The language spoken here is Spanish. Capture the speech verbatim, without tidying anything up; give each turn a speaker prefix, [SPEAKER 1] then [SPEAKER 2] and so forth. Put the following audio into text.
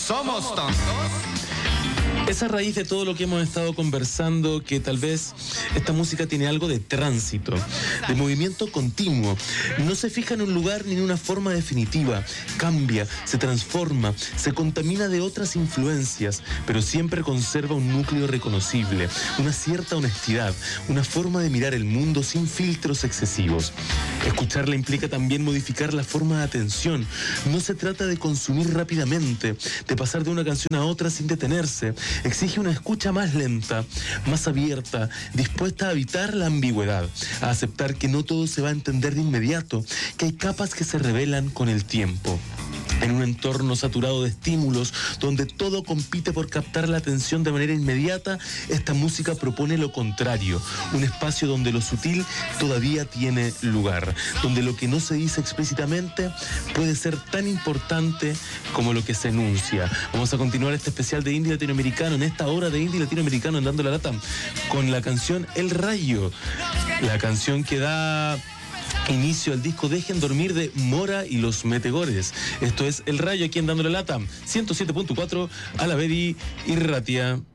[SPEAKER 1] somos tontos.
[SPEAKER 2] Es a raíz de todo lo que hemos estado conversando que tal vez esta música tiene algo de tránsito, de movimiento continuo. No se fija en un lugar ni en una forma definitiva. Cambia, se transforma, se contamina de otras influencias, pero siempre conserva un núcleo reconocible, una cierta honestidad, una forma de mirar el mundo sin filtros excesivos. Escucharla implica también modificar la forma de atención. No se trata de consumir rápidamente, de pasar de una canción a otra sin detenerse. Exige una escucha más lenta, más abierta, dispuesta a evitar la ambigüedad, a aceptar que no todo se va a entender de inmediato, que hay capas que se revelan con el tiempo. En un entorno saturado de estímulos, donde todo compite por captar la atención de manera inmediata, esta música propone lo contrario, un espacio donde lo sutil todavía tiene lugar, donde lo que no se dice explícitamente puede ser tan importante como lo que se enuncia. Vamos a continuar este especial de indie latinoamericano, en esta hora de indie latinoamericano en Dando la Lata, con la canción El Rayo, la canción que da inicio al disco Dejen Dormir de Mora y los Metegores. Esto es El Rayo aquí en Dando la Lata, ciento siete punto cuatro, Alavedi y Ratia.